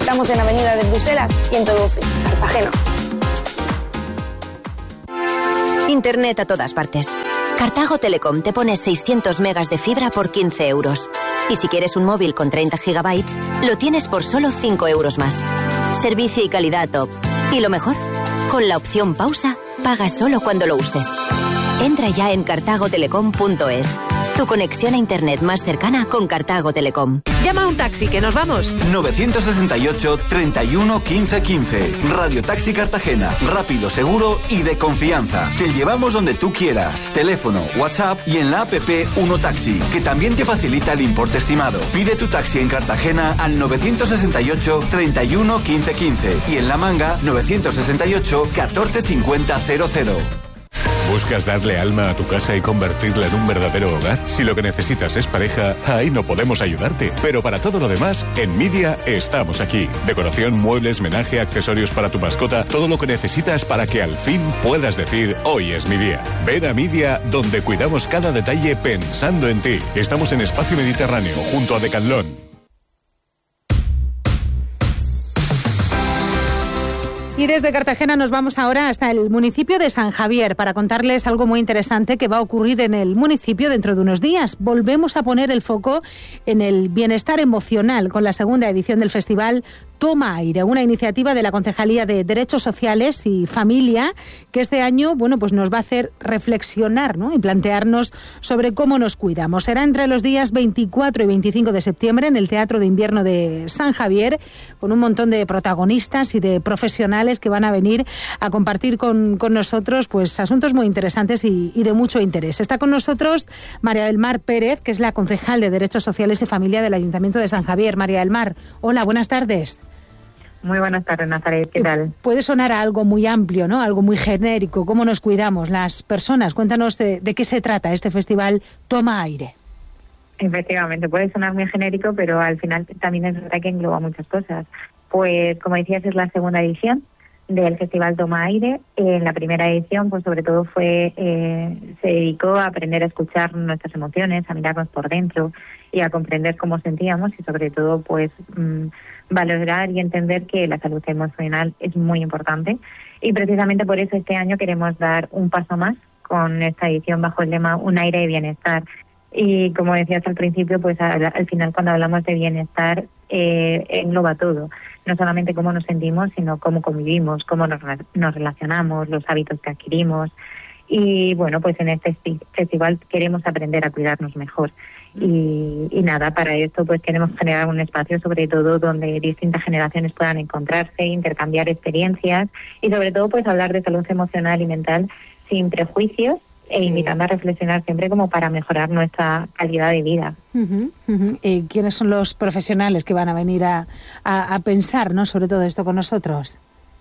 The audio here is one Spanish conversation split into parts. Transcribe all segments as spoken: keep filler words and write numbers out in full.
Estamos en Avenida de Bruselas y en Todoce, Cartagena. Internet a todas partes. Cartago Telecom te pone seiscientos megas de fibra por quince euros. Y si quieres un móvil con treinta gigabytes, lo tienes por solo cinco euros más. Servicio y calidad top. Y lo mejor, con la opción pausa, pagas solo cuando lo uses. Entra ya en cartago telecom punto es. Tu conexión a internet más cercana con Cartago Telecom. Llama a un taxi, que nos vamos. nueve seis ocho, treinta y uno, quince, quince. Radio Taxi Cartagena. Rápido, seguro y de confianza. Te llevamos donde tú quieras. Teléfono, WhatsApp y en la app Uno Taxi, que también te facilita el importe estimado. Pide tu taxi en Cartagena al nueve seis ocho, treinta y uno, quince, quince y en La Manga nueve seis ocho, catorce, cincuenta, cero cero. ¿Buscas darle alma a tu casa y convertirla en un verdadero hogar? Si lo que necesitas es pareja, ahí no podemos ayudarte. Pero para todo lo demás, en Media estamos aquí. Decoración, muebles, menaje, accesorios para tu mascota, todo lo que necesitas para que al fin puedas decir, hoy es mi día. Ven a Media, donde cuidamos cada detalle pensando en ti. Estamos en Espacio Mediterráneo, junto a Decathlon. Y desde Cartagena nos vamos ahora hasta el municipio de San Javier para contarles algo muy interesante que va a ocurrir en el municipio dentro de unos días. Volvemos a poner el foco en el bienestar emocional con la segunda edición del festival Toma Aire, una iniciativa de la Concejalía de Derechos Sociales y Familia que este año, bueno, pues nos va a hacer reflexionar, ¿no?, y plantearnos sobre cómo nos cuidamos. Será entre los días veinticuatro y veinticinco de septiembre en el Teatro de Invierno de San Javier, con un montón de protagonistas y de profesionales que van a venir a compartir con, con nosotros pues asuntos muy interesantes y, y de mucho interés. Está con nosotros María del Mar Pérez, que es la concejal de Derechos Sociales y Familia del Ayuntamiento de San Javier. María del Mar, hola, buenas tardes. Muy buenas tardes, Nazaret, ¿qué tal? Puede sonar a algo muy amplio, ¿no?, algo muy genérico. ¿Cómo nos cuidamos las personas? Cuéntanos de, de qué se trata este festival Toma Aire. Efectivamente, puede sonar muy genérico, pero al final también es verdad que engloba muchas cosas. Pues, como decías, es la segunda edición del Festival Toma Aire. En la primera edición, pues sobre todo fue eh, se dedicó a aprender a escuchar nuestras emociones, a mirarnos por dentro y a comprender cómo sentíamos y sobre todo, pues mmm, valorar y entender que la salud emocional es muy importante. Y precisamente por eso este año queremos dar un paso más con esta edición bajo el lema Un aire de bienestar. Y como decías al principio, pues al, al final cuando hablamos de bienestar eh, engloba todo. No solamente cómo nos sentimos, sino cómo convivimos, cómo nos, nos relacionamos, los hábitos que adquirimos. Y bueno, pues en este festival queremos aprender a cuidarnos mejor. Y, y nada, para esto pues queremos generar un espacio sobre todo donde distintas generaciones puedan encontrarse, intercambiar experiencias y sobre todo pues hablar de salud emocional y mental sin prejuicios e sí. invitando a reflexionar siempre como para mejorar nuestra calidad de vida. Uh-huh, uh-huh. ¿Y quiénes son los profesionales que van a venir a, a, a pensar, ¿no?, sobre todo esto con nosotros?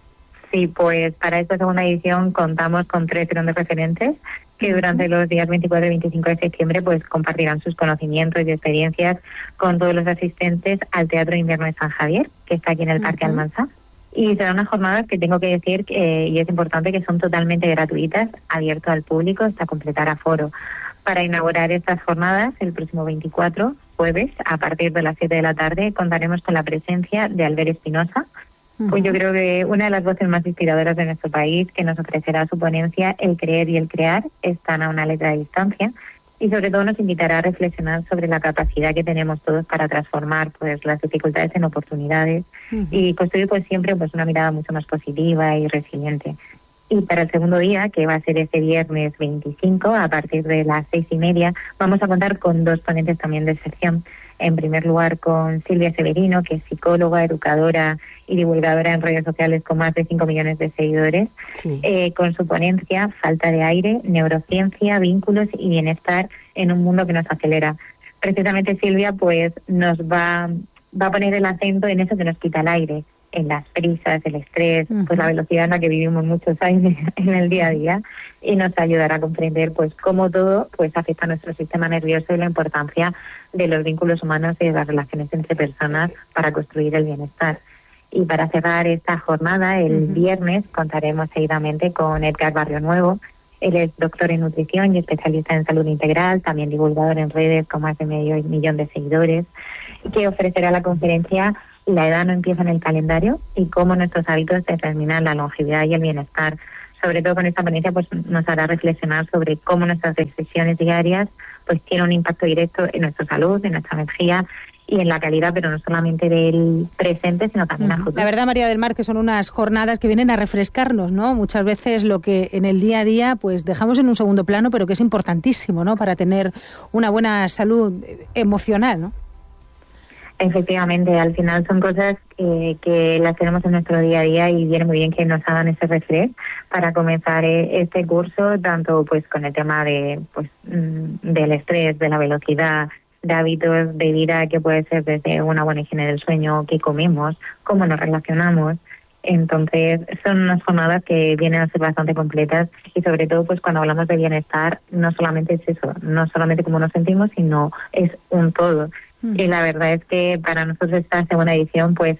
Sí, pues para esta segunda edición contamos con tres grandes referentes que durante los días veinticuatro y veinticinco de septiembre pues compartirán sus conocimientos y experiencias con todos los asistentes al Teatro de Invierno de San Javier, que está aquí en el Parque uh-huh. Almansa. Y serán unas jornadas que tengo que decir, que, y es importante, que son totalmente gratuitas, abiertas al público hasta completar aforo. Para inaugurar estas jornadas, el próximo veinticuatro, jueves, a partir de las siete de la tarde, contaremos con la presencia de Albert Espinosa, pues yo creo que una de las voces más inspiradoras de nuestro país, que nos ofrecerá su ponencia El creer y el crear están a una letra de distancia, y sobre todo nos invitará a reflexionar sobre la capacidad que tenemos todos para transformar pues las dificultades en oportunidades uh-huh. y construir pues siempre pues una mirada mucho más positiva y resiliente. Y para el segundo día, que va a ser este viernes veinticinco, a partir de las seis y media, vamos a contar con dos ponentes también de excepción. En primer lugar, con Silvia Severino, que es psicóloga, educadora y divulgadora en redes sociales con más de cinco millones de seguidores, sí. eh, con su ponencia Falta de aire, neurociencia, vínculos y bienestar en un mundo que nos acelera. Precisamente Silvia pues nos va, va a poner el acento en eso que nos quita el aire, en las prisas, el estrés, uh-huh. pues la velocidad en la que vivimos muchos años en el día a día, y nos ayudará a comprender pues cómo todo pues afecta a nuestro sistema nervioso y la importancia de los vínculos humanos y de las relaciones entre personas para construir el bienestar. Y para cerrar esta jornada, el uh-huh. viernes, contaremos seguidamente con Edgar Barrio Nuevo. Él es doctor en nutrición y especialista en salud integral, también divulgador en redes con más de medio millón de seguidores, que ofrecerá la conferencia la edad no empieza en el calendario y cómo nuestros hábitos determinan la longevidad y el bienestar. Sobre todo con esta ponencia pues nos hará reflexionar sobre cómo nuestras decisiones diarias pues tienen un impacto directo en nuestra salud, en nuestra energía y en la calidad, pero no solamente del presente, sino también a futuro. La verdad, María del Mar, que son unas jornadas que vienen a refrescarnos, ¿no? Muchas veces lo que en el día a día pues dejamos en un segundo plano, pero que es importantísimo, ¿no? Para tener una buena salud emocional, ¿no? Efectivamente, al final son cosas eh, que las tenemos en nuestro día a día y viene muy bien que nos hagan ese refresh para comenzar eh, este curso, tanto pues con el tema de pues del estrés, de la velocidad, de hábitos de vida que puede ser desde una buena higiene del sueño, qué comemos, cómo nos relacionamos. Entonces son unas jornadas que vienen a ser bastante completas y sobre todo pues cuando hablamos de bienestar no solamente es eso, no solamente cómo nos sentimos, sino es un todo. Mm. Y la verdad es que para nosotros esta segunda edición pues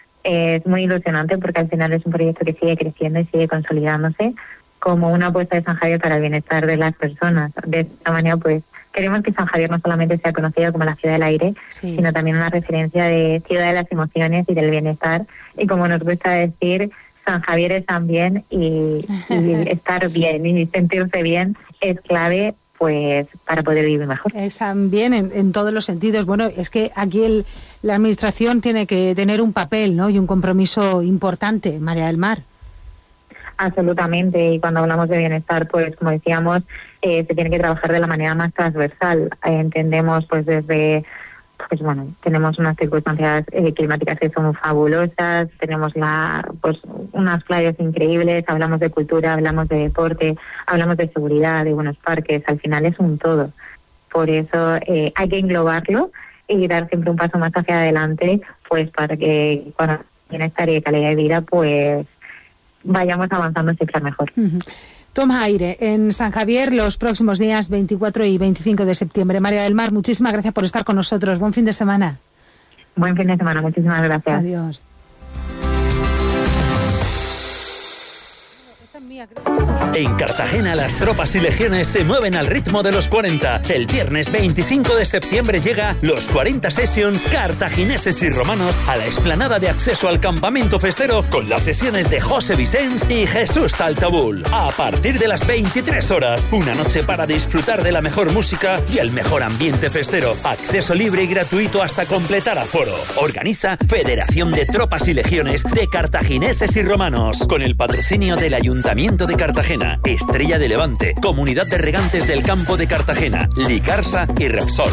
es muy ilusionante porque al final es un proyecto que sigue creciendo y sigue consolidándose como una apuesta de San Javier para el bienestar de las personas. De esta manera pues queremos que San Javier no solamente sea conocido como la ciudad del aire, sí, sino también una referencia de ciudad de las emociones y del bienestar. Y como nos gusta decir, San Javier es también y, y estar bien y sentirse bien es clave pues para poder vivir mejor. Es también en, en todos los sentidos. Bueno, es que aquí el, la administración tiene que tener un papel, ¿no? Y un compromiso importante, María del Mar. Absolutamente, y cuando hablamos de bienestar, pues como decíamos, eh, se tiene que trabajar de la manera más transversal. Eh, entendemos pues desde, pues bueno, tenemos unas circunstancias eh, climáticas que son fabulosas, tenemos la pues unas playas increíbles, hablamos de cultura, hablamos de deporte, hablamos de seguridad, de buenos parques, al final es un todo. Por eso eh, hay que englobarlo y dar siempre un paso más hacia adelante, pues para que cuando bienestar y calidad de vida, pues vayamos avanzando siempre mejor. Uh-huh. Toma aire en San Javier los próximos días veinticuatro y veinticinco de septiembre. María del Mar, muchísimas gracias por estar con nosotros. Buen fin de semana. Buen fin de semana, muchísimas gracias. Adiós. En Cartagena las tropas y legiones se mueven al ritmo de los cuarenta. El viernes veinticinco de septiembre llega los cuarenta Sessions cartagineses y romanos a la explanada de acceso al campamento festero con las sesiones de José Vicens y Jesús Taltabul. A partir de las veintitrés horas, una noche para disfrutar de la mejor música y el mejor ambiente festero. Acceso libre y gratuito hasta completar aforo. Organiza Federación de Tropas y Legiones de Cartagineses y Romanos con el patrocinio del Ayuntamiento de Cartagena, Estrella de Levante, Comunidad de Regantes del Campo de Cartagena, Licarsa y Repsol.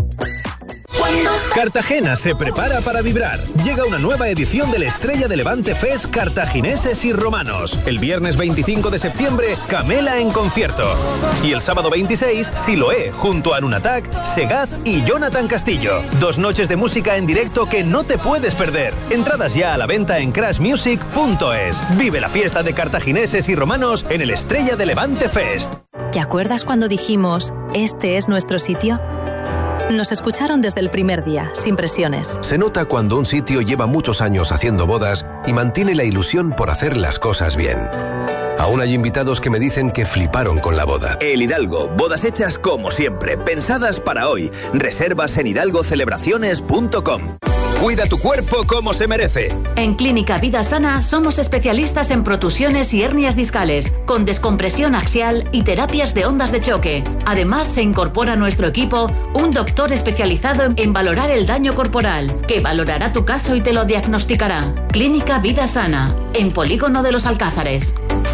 Cartagena se prepara para vibrar. Llega una nueva edición del Estrella de Levante Fest Cartagineses y Romanos. El viernes veinticinco de septiembre, Camela en concierto. Y el sábado veintiséis, Siloé, junto a Nunatak, Segaz y Jonathan Castillo. Dos noches de música en directo que no te puedes perder. Entradas ya a la venta en crash music punto es. Vive la fiesta de cartagineses y romanos en el Estrella de Levante Fest. ¿Te acuerdas cuando dijimos, este es nuestro sitio? Nos escucharon desde el primer día, sin presiones. Se nota cuando un sitio lleva muchos años haciendo bodas y mantiene la ilusión por hacer las cosas bien. Aún hay invitados que me dicen que fliparon con la boda. El Hidalgo, bodas hechas como siempre, pensadas para hoy. Reservas en hidalgo celebraciones punto com. Cuida tu cuerpo como se merece. En Clínica Vida Sana somos especialistas en protusiones y hernias discales, con descompresión axial y terapias de ondas de choque. Además, se incorpora a nuestro equipo un doctor especializado en valorar el daño corporal, que valorará tu caso y te lo diagnosticará. Clínica Vida Sana, en Polígono de los Alcázares.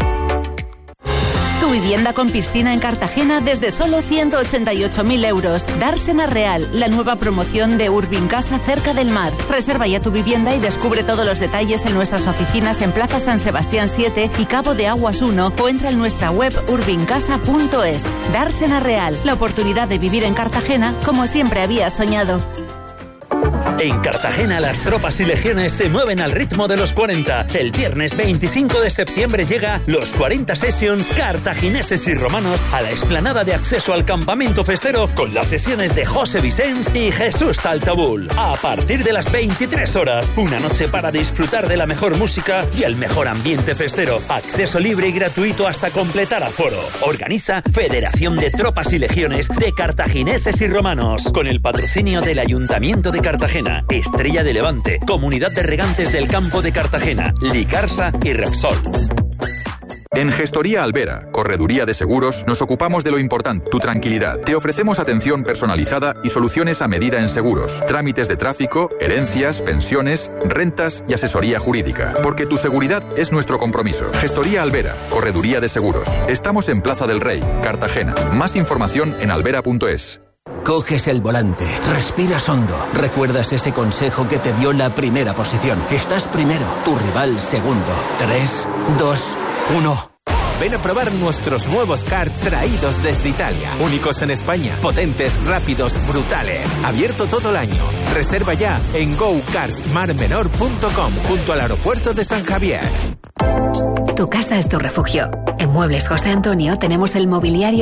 Tu vivienda con piscina en Cartagena desde solo ciento ochenta y ocho mil euros. Dársena Real, la nueva promoción de Urbincasa cerca del mar. Reserva ya tu vivienda y descubre todos los detalles en nuestras oficinas en Plaza San Sebastián siete y Cabo de Aguas uno o entra en nuestra web urbincasa punto es. Dársena Real, la oportunidad de vivir en Cartagena como siempre habías soñado. En Cartagena las tropas y legiones se mueven al ritmo de los cuarenta. El viernes veinticinco de septiembre llega los cuarenta Sessions cartagineses y romanos a la explanada de acceso al campamento festero con las sesiones de José Vicens y Jesús Taltabul. A partir de las veintitrés horas, una noche para disfrutar de la mejor música y el mejor ambiente festero. Acceso libre y gratuito hasta completar aforo. Organiza Federación de Tropas y Legiones de Cartagineses y Romanos con el patrocinio del Ayuntamiento de Cartagena, Cartagena, Estrella de Levante, Comunidad de Regantes del Campo de Cartagena, Licarsa y Repsol. En Gestoría Albera, Correduría de Seguros, nos ocupamos de lo importante, tu tranquilidad. Te ofrecemos atención personalizada y soluciones a medida en seguros, trámites de tráfico, herencias, pensiones, rentas y asesoría jurídica. Porque tu seguridad es nuestro compromiso. Gestoría Albera, Correduría de Seguros. Estamos en Plaza del Rey, Cartagena. Más información en albera punto es. Coges el volante, respiras hondo, recuerdas ese consejo que te dio la primera posición. Estás primero, tu rival segundo. Tres, dos, uno. Ven a probar nuestros nuevos karts traídos desde Italia. Únicos en España, potentes, rápidos, brutales. Abierto todo el año. Reserva ya en go karts mar menor punto com, junto al aeropuerto de San Javier. Tu casa es tu refugio. En Muebles José Antonio tenemos el mobiliario